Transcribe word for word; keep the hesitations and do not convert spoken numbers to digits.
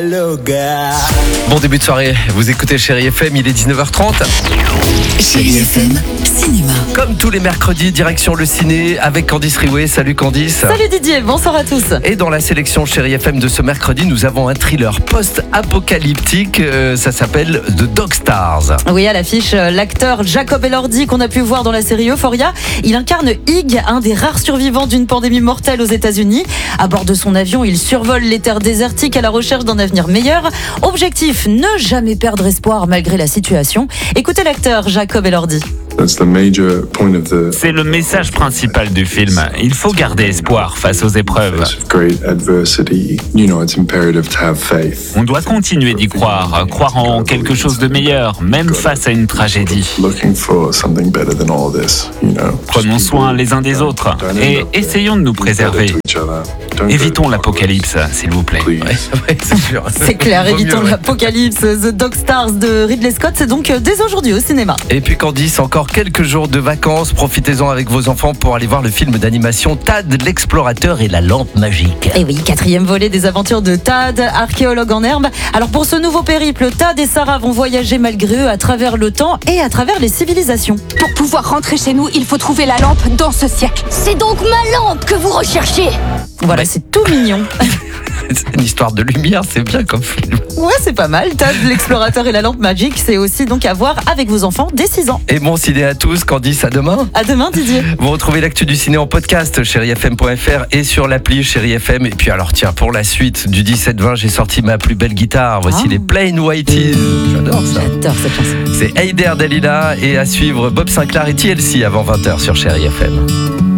Bon début de soirée, vous écoutez Chérie F M, il est dix-neuf heures trente. Chérie F M, cinéma. Comme tous les mercredis, direction le ciné avec Candice Riouet. Salut Candice. Salut Didier, bonsoir à tous. Et dans la sélection Chérie F M de ce mercredi, nous avons un thriller post-apocalyptique, euh, ça s'appelle The Dog Stars. Oui, à l'affiche, l'acteur Jacob Elordi qu'on a pu voir dans la série Euphoria, il incarne Hig, un des rares survivants d'une pandémie mortelle aux États-Unis. À bord de son avion, il survole les terres désertiques à la recherche d'un avenir meilleur. Objectif, ne jamais perdre espoir malgré la situation. Écoutez l'acteur Jacob Elordi. C'est le message principal du film. Il faut garder espoir face aux épreuves. On doit continuer d'y croire, croire en quelque chose de meilleur, même face à une tragédie. Prenons soin les uns des autres et essayons de nous préserver. Évitons l'apocalypse, s'il vous plaît. Ouais, ouais, c'est sûr. C'est clair, Vaut évitons mieux, ouais. l'apocalypse. The Dog Stars de Ridley Scott, c'est donc dès aujourd'hui au cinéma. Et puis Candice, encore quelques jours de vacances, profitez-en avec vos enfants pour aller voir le film d'animation Tad, l'explorateur et la lampe magique. Et oui, quatrième volet des aventures de Tad, archéologue en herbe. Alors pour ce nouveau périple, Tad et Sarah vont voyager malgré eux à travers le temps et à travers les civilisations. Pour pouvoir rentrer chez nous, il faut trouver la lampe dans ce siècle. C'est donc ma lampe que vous recherchez. Voilà, c'est tout mignon. C'est une histoire de lumière, c'est bien comme film. Ouais, c'est pas mal. Tad, l'explorateur et la lampe magique, c'est aussi donc à voir avec vos enfants dès six ans. Et bon ciné à tous, Candice, à demain. À demain Didier. Vous retrouvez l'actu du ciné en podcast, chérie f m point f r et sur l'appli Chérie F M. Et puis alors tiens, pour la suite du dix-sept vingt, j'ai sorti ma plus belle guitare. Voici Ah. les Plain Whitey. J'adore ça. J'adore cette chanson. C'est Heider Dalila et à suivre Bob Sinclair et T L C avant vingt heures sur Chérie F M.